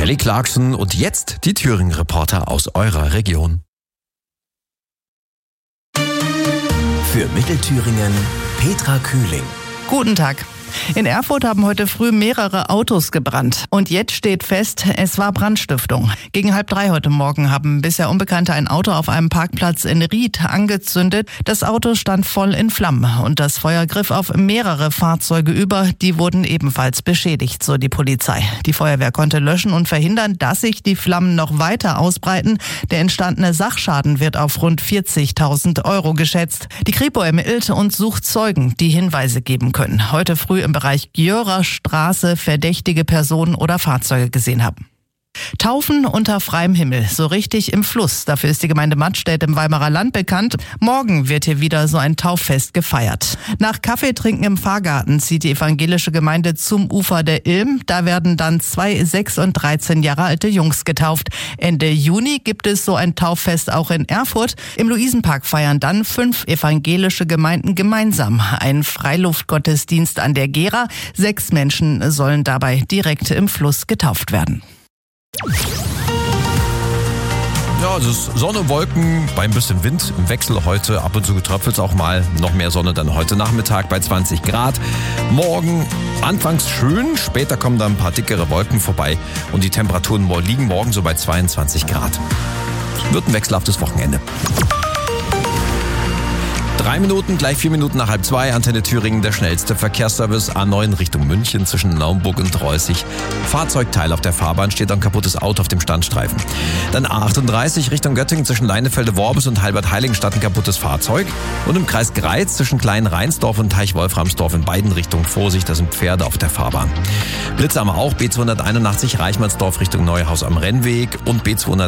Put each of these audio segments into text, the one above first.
Kelly Clarkson und jetzt die Thüringen-Reporter aus eurer Region. Für Mittelthüringen Petra Kühling. Guten Tag. In Erfurt haben heute früh mehrere Autos gebrannt. Und jetzt steht fest, es war Brandstiftung. Gegen 2:30 heute Morgen haben bisher Unbekannte ein Auto auf einem Parkplatz in Ried angezündet. Das Auto stand voll in Flammen und das Feuer griff auf mehrere Fahrzeuge über. Die wurden ebenfalls beschädigt, so die Polizei. Die Feuerwehr konnte löschen und verhindern, dass sich die Flammen noch weiter ausbreiten. Der entstandene Sachschaden wird auf rund 40.000 Euro geschätzt. Die Kripo ermittelt und sucht Zeugen, die Hinweise geben können. Heute früh im Bereich Gjörer Straße verdächtige Personen oder Fahrzeuge gesehen haben. Taufen unter freiem Himmel, so richtig im Fluss. Dafür ist die Gemeinde Mattstedt im Weimarer Land bekannt. Morgen wird hier wieder so ein Tauffest gefeiert. Nach Kaffeetrinken im Fahrgarten zieht die evangelische Gemeinde zum Ufer der Ilm. Da werden dann 2 6 und 13 Jahre alte Jungs getauft. Ende Juni gibt es so ein Tauffest auch in Erfurt. Im Luisenpark feiern dann 5 evangelische Gemeinden gemeinsam. Ein Freiluftgottesdienst an der Gera. 6 Menschen sollen dabei direkt im Fluss getauft werden. Ja, es ist Sonne, Wolken, bei ein bisschen Wind im Wechsel heute. Ab und zu getröpfelt es auch mal. Noch mehr Sonne dann heute Nachmittag bei 20 Grad. Morgen anfangs schön, später kommen dann ein paar dickere Wolken vorbei. Und die Temperaturen liegen morgen so bei 22 Grad. Wird ein wechselhaftes Wochenende. 3 Minuten, gleich 4 Minuten nach 1:30, Antenne Thüringen, der schnellste Verkehrsservice A9 Richtung München zwischen Naumburg und Reußig. Fahrzeugteil auf der Fahrbahn, steht ein kaputtes Auto auf dem Standstreifen. Dann A38 Richtung Göttingen zwischen Leinefelde-Worbis und Halbert-Heiligenstadt ein kaputtes Fahrzeug. Und im Kreis Greiz zwischen Klein-Rheinsdorf und Teich-Wolframsdorf in beiden Richtungen Vorsicht, da sind Pferde auf der Fahrbahn. Blitze haben wir auch, B281 Reichmannsdorf Richtung Neuhaus am Rennweg und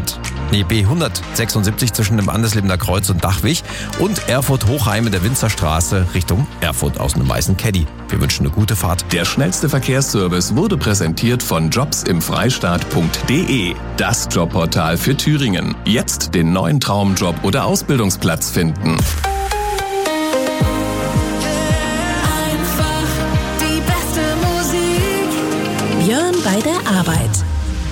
B176 zwischen dem Andeslebener Kreuz und Dachwig und Erfurt-Hochheime der Winzerstraße Richtung Erfurt aus einem weißen Caddy. Wir wünschen eine gute Fahrt. Der schnellste Verkehrsservice wurde präsentiert von jobsimfreistaat.de. Das Jobportal für Thüringen. Jetzt den neuen Traumjob oder Ausbildungsplatz finden.